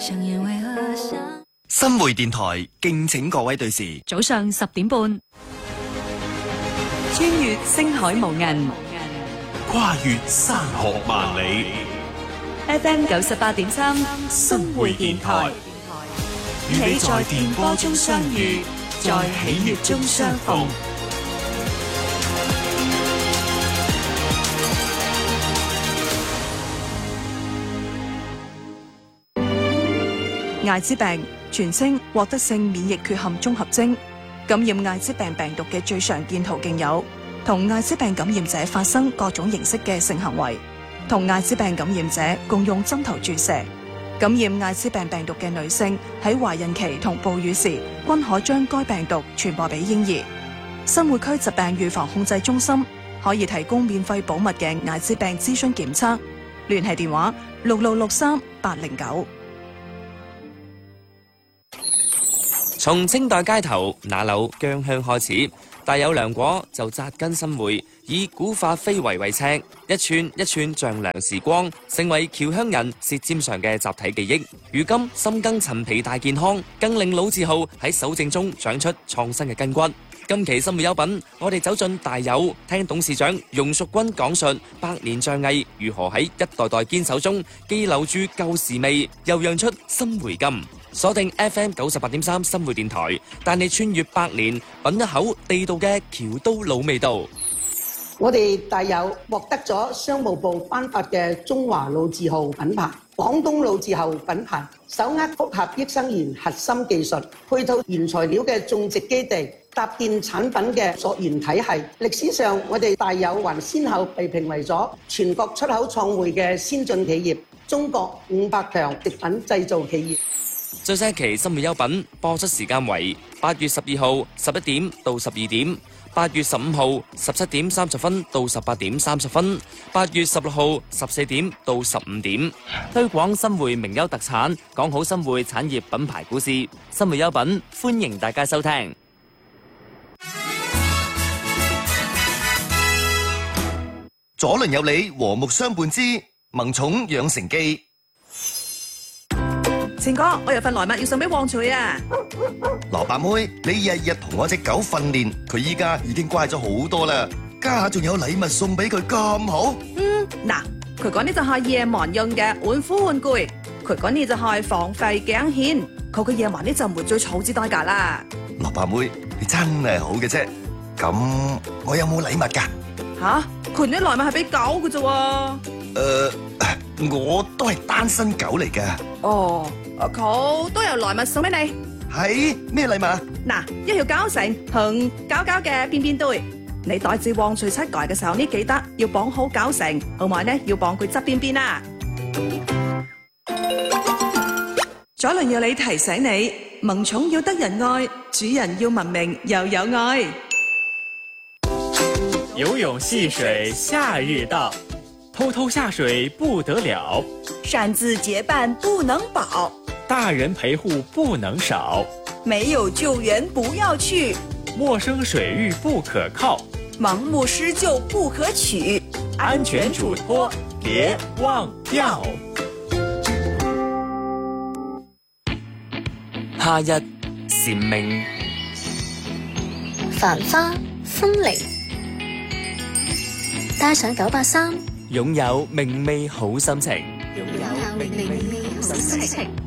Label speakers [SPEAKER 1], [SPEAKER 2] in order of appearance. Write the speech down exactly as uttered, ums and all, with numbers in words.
[SPEAKER 1] 香煙為何香？
[SPEAKER 2] 新會電台敬請各位對視。
[SPEAKER 3] 早上十點半，穿越星海無垠，
[SPEAKER 4] 跨越山河萬里。
[SPEAKER 3] F M 九十八點三，新會電台，與你在電波中相遇，在喜悅中相逢。
[SPEAKER 5] 艾滋病全稱獲得性免疫缺陷綜合徵，感染艾滋病病毒嘅最常見途徑有同艾滋病感染者發生各種形式嘅性行為，同艾滋病感染者共用針頭注射。感染艾滋病病毒嘅女性喺懷孕期同哺乳時均可將該病毒傳播俾嬰兒。新會區疾病預防控制中心可以提供免費保密嘅艾滋病諮詢檢測，聯繫電話六六六三八零九。
[SPEAKER 6] 從清代街頭那柳薑香開始，大有良果就扎根新會，以古法非遺為尺，一寸一寸丈量時光，成為僑鄉人舌尖上嘅集體記憶。如今深耕陳皮大健康，更令老字號喺守正中長出創新嘅筋骨。今期新會優品，我哋走進大有，聽董事長容淑君講述百年匠藝如何喺一代代堅守中既留住舊時味，又釀出新回甘。鎖定 F M 九十八點三新會電台，帶你穿越百年，品一口地道嘅僑都老味道。
[SPEAKER 7] 我哋大有獲得咗商務部頒發嘅中華老字號品牌、廣東老字號品牌，手握複合益生元核心技術，配套原材料嘅種植基地，搭建產品嘅溯源體系。歷史上，我哋大有還先後被評為咗全國出口創匯嘅先進企業、中國五百強食品製造企業。
[SPEAKER 6] 最新一期新會優品播出時間為八月十二號十一點到十二點，八月十五號十七點三十分到十八點三十分，八月十六號十四點到十五點。推廣新會名優特產，講好新會產業品牌故事。新會優品歡迎大家收聽。
[SPEAKER 2] 左鄰右里和睦相伴之萌寵養成記。
[SPEAKER 5] 前哥，我有份禮物要送俾旺翠啊！
[SPEAKER 2] 蘿蔔妹，你日日同我隻狗訓練，佢依家已經乖咗好多啦，家下仲有禮物送俾佢咁好。
[SPEAKER 5] 嗯，嗱，佢講呢就係夜晚用嘅玩虎玩具，佢講呢就係防吠頸線，佢嘅夜晚呢就唔會再草之代價啦。
[SPEAKER 2] 蘿蔔妹，你真係好嘅啫。咁我有冇禮物噶？
[SPEAKER 5] 吓，佢啲禮物係俾狗嘅啫。
[SPEAKER 2] 誒，我都係單身狗嚟噶。
[SPEAKER 5] 哦。佢都有禮物送俾你，
[SPEAKER 2] 係咩禮物啊？
[SPEAKER 5] 嗱，一條膠繩同膠膠嘅便便袋，你帶至旺翠七街嘅時候呢，記得要綁好膠繩，同埋呢要綁佢側邊邊啦。左鄰右里提醒你，萌寵要得人愛，主人要文明又有愛。
[SPEAKER 8] 游泳戲水夏日到，偷偷下水不得了，
[SPEAKER 9] 擅自結伴不能保，
[SPEAKER 8] 大人陪護不能少，
[SPEAKER 9] 沒有救援不要去，
[SPEAKER 8] 陌生水域不可靠，
[SPEAKER 9] 盲目施救不可取，
[SPEAKER 8] 安全囑託別忘掉。
[SPEAKER 6] 夏日蟬鳴，
[SPEAKER 10] 繁花風鈴，帶上九八三，
[SPEAKER 6] 擁有明媚好心情。
[SPEAKER 10] 擁有明媚好心情。